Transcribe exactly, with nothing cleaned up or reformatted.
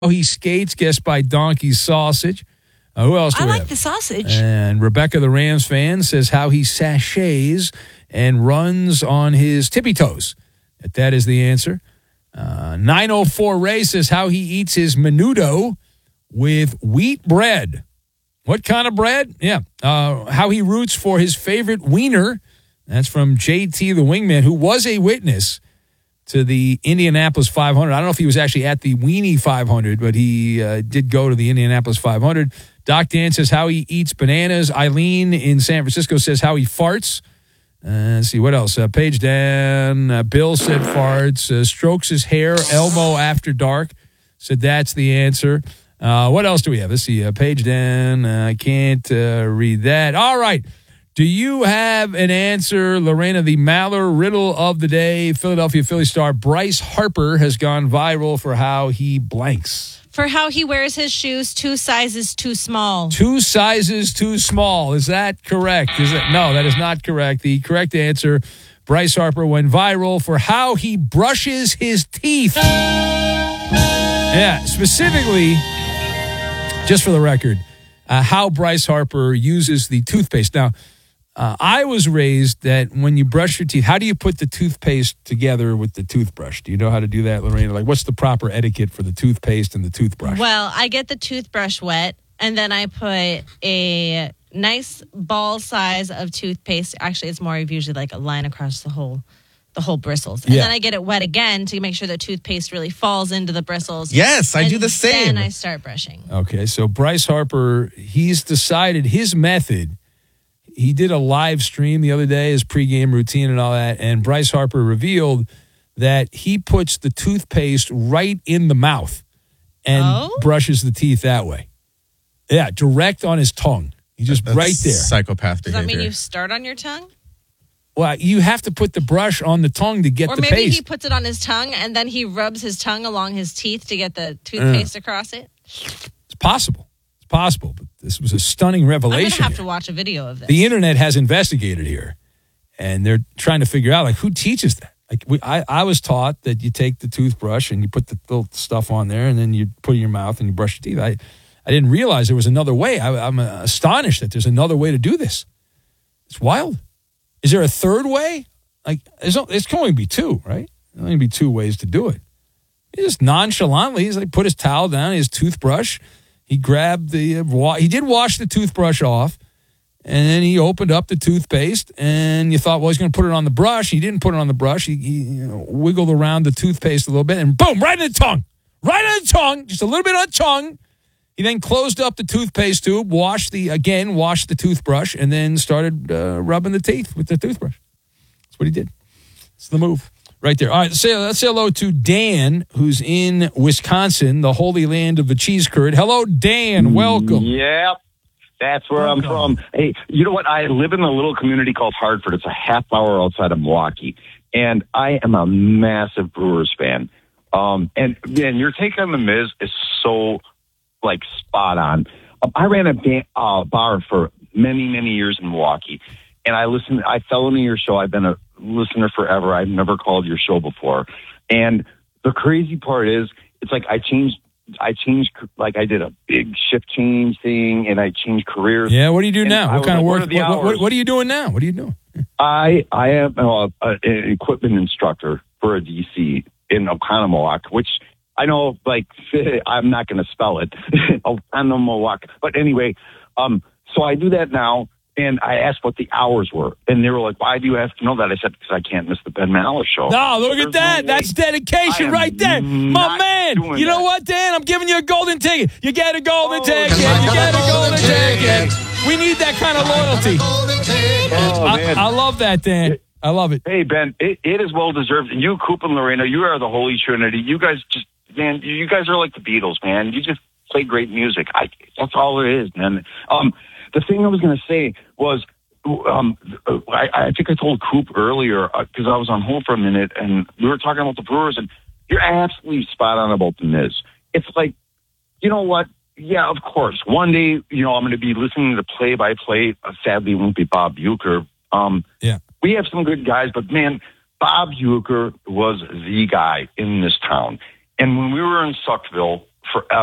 He skates, guessed by Donkey Sausage. Uh, who else do I we like have? the sausage. And Rebecca, the Rams fan, says how he sachets and runs on his tippy toes. That is the answer. Uh, nine oh four Ray says how he eats his menudo with wheat bread. What kind of bread? Yeah. Uh, how he roots for his favorite wiener. That's from J T, the wingman, who was a witness to the Indianapolis five hundred. I don't know if he was actually at the Weenie five hundred, but he uh, did go to the Indianapolis five hundred. Doc Dan says how he eats bananas. Eileen in San Francisco says how he farts. Uh, let's see, what else? Uh, Paige Dan, uh, Bill said farts. Uh, strokes his hair, Elmo after dark. Said that's the answer. Uh, what else do we have? Let's see. Uh, Paige Dan, uh, I can't uh, read that. All right. Do you have an answer, Lorena? The Maller riddle of the day. Philadelphia Philly star Bryce Harper has gone viral for how he blanks. For how he wears his shoes, two sizes too small. Two sizes too small. Is that correct? Is it? No, that is not correct. The correct answer, Bryce Harper went viral for how he brushes his teeth. Yeah, specifically, just for the record, uh, how Bryce Harper uses the toothpaste. Now, Uh, I was raised that when you brush your teeth, how do you put the toothpaste together with the toothbrush? Do you know how to do that, Lorena? Like, what's the proper etiquette for the toothpaste and the toothbrush? Well, I get the toothbrush wet, and then I put a nice ball size of toothpaste. Actually, it's more of usually like a line across the whole the whole bristles. And yeah. then I get it wet again to make sure the toothpaste really falls into the bristles. Yes, I and do the same. Then I start brushing. Okay, so Bryce Harper, he's decided his method. He did a live stream the other day, his pregame routine and all that, and Bryce Harper revealed that he puts the toothpaste right in the mouth and oh? brushes the teeth that way. Yeah, direct on his tongue. He just That's right there. Psychopath behavior. Does that mean you start on your tongue? Well, you have to put the brush on the tongue to get or the paste. Or maybe he puts it on his tongue and then he rubs his tongue along his teeth to get the toothpaste uh, across it? It's possible. It's possible, but this was a stunning revelation. I'm going to have here. to watch a video of this. The internet has investigated here, and they're trying to figure out, like, who teaches that? Like, we, I, I was taught that you take the toothbrush and you put the little stuff on there, and then you put it in your mouth and you brush your teeth. I, I didn't realize there was another way. I, I'm astonished that there's another way to do this. It's wild. Is there a third way? Like, there's, it's going to be two, right? There's only be two ways to do it. He just nonchalantly, he's like, put his towel down, his toothbrush. He grabbed the, uh, he did wash the toothbrush off, and then he opened up the toothpaste, and you thought, well, he's going to put it on the brush. He didn't put it on the brush. He, he you know, wiggled around the toothpaste a little bit, and boom, right in the tongue. Right in the tongue, just a little bit on the tongue. He then closed up the toothpaste tube, washed the, again, washed the toothbrush, and then started uh, rubbing the teeth with the toothbrush. That's what he did. It's the move. Right there. All right, let's say, let's say hello to Dan, who's in Wisconsin, the holy land of the cheese curd. Hello, Dan. Welcome. Yep, that's where Welcome. I'm from. Hey, you know what? I live in a little community called Hartford. It's a half hour outside of Milwaukee, and I am a massive Brewers fan. Um, and, man, your take on The Miz is so, like, spot on. Um, I ran a ba- uh, bar for many, many years in Milwaukee, and I listened. I fell into your show. I've been a listener forever. I've never called your show before. And the crazy part is, it's like I changed, I changed, like I did a big shift change thing, and I changed careers. Yeah, what do you do now? What kind of work? Of what, what, what are you doing now? What are you doing? I I am uh, an equipment instructor for a D C in Oconomowoc, which I know, like, I'm not going to spell it, Oconomowoc. But anyway, um, so I do that now. And I asked what the hours were. And they were like, why do you have to know that? I said, because I can't miss the Ben Maller show. No, look at that. No That's dedication right there. My man. You know that. what, Dan? I'm giving you a golden ticket. You get a golden oh, ticket. You get a golden ticket. We need that kind of loyalty. Oh, I, man. I love that, Dan. I love it. Hey, Ben, it, it is well deserved. You, Coop, and Lorena, you are the Holy Trinity. You guys just, man, you guys are like the Beatles, man. You just play great music. I, that's all it is, man. Um, The thing I was going to say was, um, I, I think I told Coop earlier, because uh, I was on hold for a minute, and we were talking about the Brewers, and you're absolutely spot on about the Miz. It's like, you know what? Yeah, of course. One day, you know, I'm going to be listening to play-by-play. Uh, sadly, it won't be Bob Uecker. Um, yeah. We have some good guys, but, man, Bob Uecker was the guy in this town. And when we were in Suckville, forever.